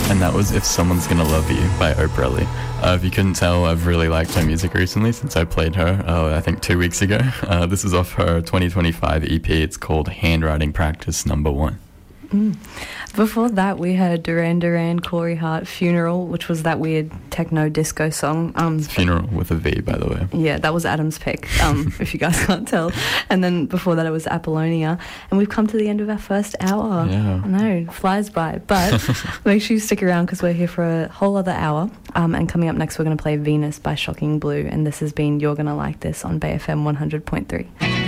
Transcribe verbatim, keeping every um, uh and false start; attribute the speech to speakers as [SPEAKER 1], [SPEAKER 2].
[SPEAKER 1] And that was If Someone's Gonna Love You by Oprah Lee. Uh, if you couldn't tell, I've really liked her music recently since I played her, uh, I think two weeks ago. Uh, this is off her twenty twenty-five E P. It's called Handwriting Practice Number One.
[SPEAKER 2] Mm. Before that, we heard Duran Duran, Corey Hart, Funeral, which was that weird techno disco song. Um,
[SPEAKER 1] Funeral with a V, by the way.
[SPEAKER 2] Yeah, that was Adam's pick, um, if you guys can't tell. And then before that, it was Apollonia. And we've come to the end of our first hour.
[SPEAKER 1] Yeah.
[SPEAKER 2] I know, it flies by. But make sure you stick around because we're here for a whole other hour. Um, and coming up next, we're going to play Venus by Shocking Blue. And this has been You're Gonna Like This on Bay F M one hundred point three.